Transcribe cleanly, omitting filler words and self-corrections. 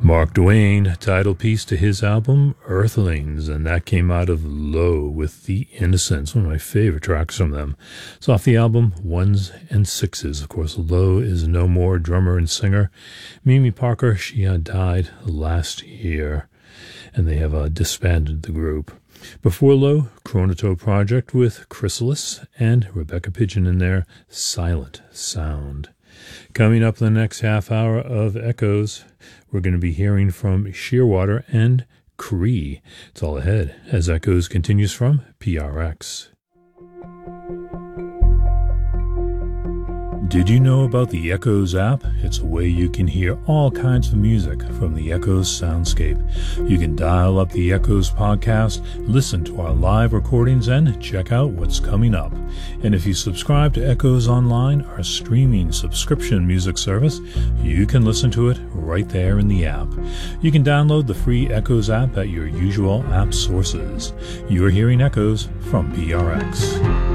Mark Duane, title piece to his album Earthlings, and that came out of Low with The Innocents, one of my favorite tracks from them. It's off the album Ones and Sixes. Of course, Low is no more, drummer and singer Mimi Parker. She died last year, and they have disbanded the group. Before Low, Chronotope Project with Chrysalis and Rebecca Pidgeon in their Silent Sound. Coming up in the next half hour of Echoes, we're going to be hearing from Shearwater and Cree. It's all ahead as Echoes continues from PRX. Did you know about the Echoes app? It's a way you can hear all kinds of music from the Echoes soundscape. You can dial up the Echoes podcast, listen to our live recordings, and check out what's coming up. And if you subscribe to Echoes Online, our streaming subscription music service, you can listen to it right there in the app. You can download the free Echoes app at your usual app sources. You're hearing Echoes from PRX.